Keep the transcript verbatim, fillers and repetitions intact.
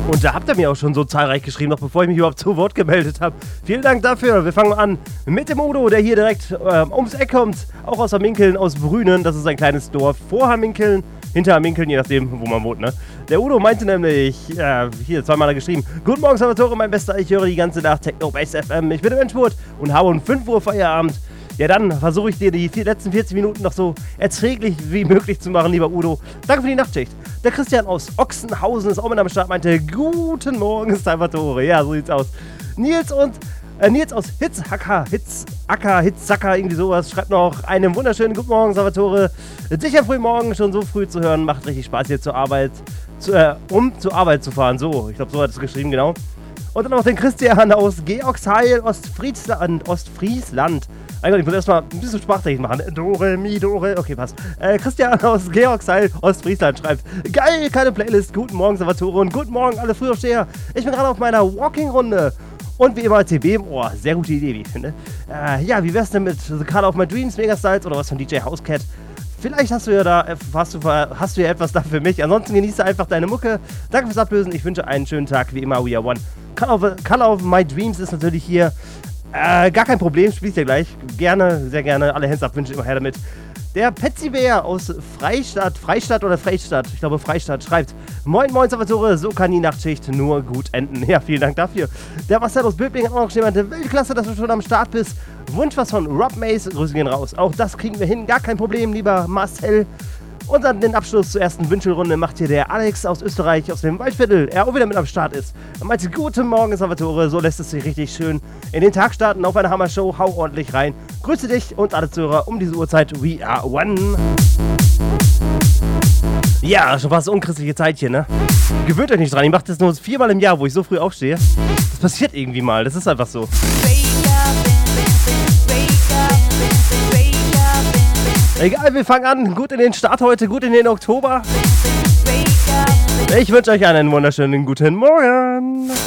Und da habt ihr mir auch schon so zahlreich geschrieben, noch bevor ich mich überhaupt zu Wort gemeldet habe. Vielen Dank dafür. Wir fangen an mit dem Udo, der hier direkt äh, ums Eck kommt. Auch aus Hamminkeln, aus Brünen. Das ist ein kleines Dorf vor Hamminkeln, hinter Hamminkeln, je nachdem, wo man wohnt, ne? Der Udo meinte nämlich, äh, hier zweimal geschrieben: Guten Morgen, Salvatore, mein Bester. Ich höre die ganze Nacht Techno Bass F M. Ich bin im Endspurt und habe um fünf Uhr Feierabend. Ja, dann versuche ich dir die vier, letzten vierzig Minuten noch so erträglich wie möglich zu machen, lieber Udo. Danke für die Nachtschicht. Der Christian aus Ochsenhausen ist auch mit am Start, meinte: Guten Morgen, Salvatore. Ja, so sieht's aus. Nils und äh, Nils aus Hitzhacker, Hitzacker, Hitzacker, irgendwie sowas, schreibt noch: Einen wunderschönen guten Morgen, Salvatore. Dich am frühen Morgen schon so früh zu hören, macht richtig Spaß hier zur Arbeit, zu, äh, um zur Arbeit zu fahren. So, ich glaube, so hat es geschrieben, genau. Und dann noch den Christian aus Georgsheil, Ostfriesland, Ostfriesland. Mein Gott, ich muss erstmal ein bisschen sprachlich machen. Dore, mi, Dore. Okay, passt. Äh, Christian aus Georgsheil, Ostfriesland schreibt: Geil, keine Playlist. Guten Morgen, Salvatore. Und guten Morgen, alle Frühaufsteher. Ich bin gerade auf meiner Walking-Runde. Und wie immer C B im Ohr. Sehr gute Idee, wie ich finde. Äh, ja, wie wär's denn mit The Color of My Dreams, Megastyles oder was von D J Housecat? Vielleicht hast du ja da hast du, hast du ja etwas da für mich. Ansonsten genieße einfach deine Mucke. Danke fürs Ablösen. Ich wünsche einen schönen Tag. Wie immer, we are one. Color of, Color of My Dreams ist natürlich hier. Äh, gar kein Problem, spielst ja gleich. Gerne, sehr gerne. Alle Hands up, wünsche immer her damit. Der Petzibär aus Freistadt, Freistadt oder Freistadt, ich glaube Freistadt, schreibt: Moin, moin, Salvatore, so kann die Nachtschicht nur gut enden. Ja, vielen Dank dafür. Der Marcel aus Böbling hat auch noch jemand: Weltklasse, dass du schon am Start bist. Wunsch was von Rob Mace, Grüße gehen raus. Auch das kriegen wir hin, gar kein Problem, lieber Marcel. Und dann den Abschluss zur ersten Wünschelrunde macht hier der Alex aus Österreich, aus dem Waldviertel, er auch wieder mit am Start ist. Er meinte: Guten Morgen, Salvatore, so lässt es sich richtig schön in den Tag starten auf eine Hammer-Show, hau ordentlich rein. Grüße dich und alle Zuhörer um diese Uhrzeit, we are one. Ja, schon fast unchristliche Zeit hier, ne? Gewöhnt euch nicht dran, ich mache das nur viermal im Jahr, wo ich so früh aufstehe. Das passiert irgendwie mal, das ist einfach so. Egal, wir fangen an. Gut in den Start heute, gut in den Oktober. Ich wünsche euch einen wunderschönen guten Morgen.